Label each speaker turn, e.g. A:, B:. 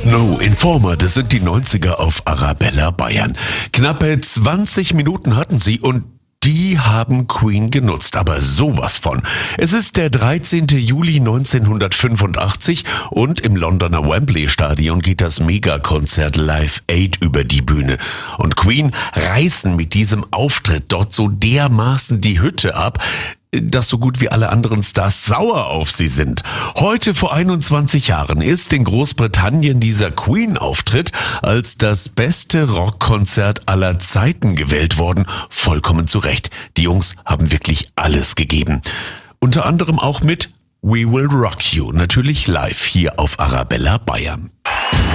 A: Snow Informer, das sind die 90er auf Arabella Bayern. Knappe 20 Minuten hatten sie und die haben Queen genutzt, aber sowas von. Es ist der 13. Juli 1985 und im Londoner Wembley Stadion geht das Megakonzert Live Aid über die Bühne. Und Queen reißen mit diesem Auftritt dort so dermaßen die Hütte ab, dass so gut wie alle anderen Stars sauer auf sie sind. Heute vor 21 Jahren ist in Großbritannien dieser Queen-Auftritt als das beste Rockkonzert aller Zeiten gewählt worden. Vollkommen zu Recht. Die Jungs haben wirklich alles gegeben. Unter anderem auch mit We Will Rock You, natürlich live hier auf Arabella Bayern.